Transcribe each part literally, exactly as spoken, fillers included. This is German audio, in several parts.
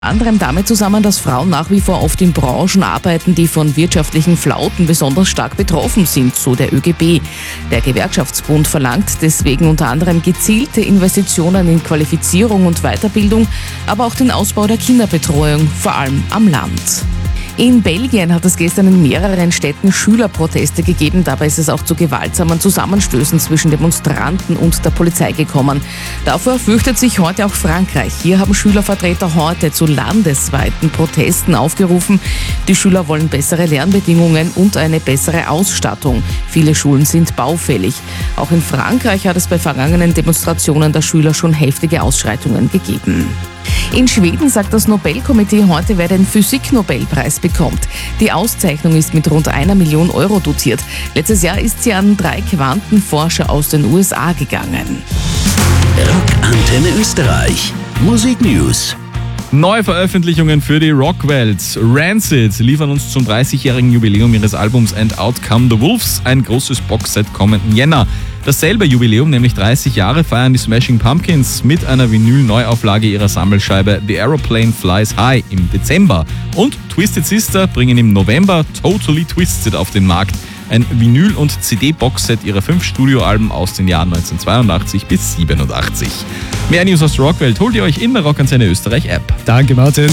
Anderem damit zusammen, dass Frauen nach wie vor oft in Branchen arbeiten, die von wirtschaftlichen Flauten besonders stark betroffen sind, so der Ö G B. Der Gewerkschaftsbund verlangt deswegen unter anderem gezielte Investitionen in Qualifizierung und Weiterbildung, aber auch den Ausbau der Kinderbetreuung, vor allem am Land. In Belgien hat es gestern in mehreren Städten Schülerproteste gegeben. Dabei ist es auch zu gewaltsamen Zusammenstößen zwischen Demonstranten und der Polizei gekommen. Davor fürchtet sich heute auch Frankreich. Hier haben Schülervertreter heute zu landesweiten Protesten aufgerufen. Die Schüler wollen bessere Lernbedingungen und eine bessere Ausstattung. Viele Schulen sind baufällig. Auch in Frankreich hat es bei vergangenen Demonstrationen der Schüler schon heftige Ausschreitungen gegeben. In Schweden sagt das Nobelkomitee heute, wer den Physik-Nobelpreis bekommt. Die Auszeichnung ist mit rund einer Million Euro dotiert. Letztes Jahr ist sie an drei Quantenforscher aus den U S A gegangen. Rockantenne Österreich. Musik News. Neue Veröffentlichungen für die Rockwelt. Rancid liefern uns zum dreißigjährigen Jubiläum ihres Albums And Out Come the Wolves ein großes Boxset kommenden Jänner. Dasselbe Jubiläum, nämlich dreißig Jahre, feiern die Smashing Pumpkins mit einer Vinyl-Neuauflage ihrer Sammelscheibe The Aeroplane Flies High im Dezember. Und Twisted Sister bringen im November Totally Twisted auf den Markt. Ein Vinyl- und C D-Boxset ihrer fünf Studioalben aus den Jahren neunzehnhundertzweiundachtzig bis siebenundachtzig. Mehr News aus der Rockwelt holt ihr euch in der Rockantenne Österreich App. Danke, Martin.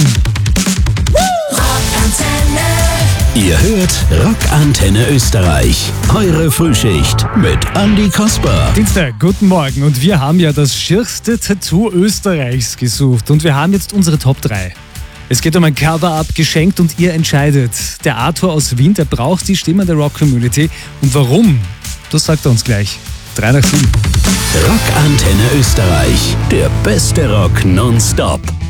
Ihr hört Rockantenne Österreich. Eure Frühschicht mit Andi Kasper. Dienstag, guten Morgen. Und wir haben ja das schierste Tattoo Österreichs gesucht. Und wir haben jetzt unsere Top drei. Es geht um ein Cover-Up geschenkt und ihr entscheidet. Der Arthur aus Wien, der braucht die Stimme der Rock-Community. Und warum? Das sagt er uns gleich. drei nach sieben. Rockantenne Österreich. Der beste Rock nonstop.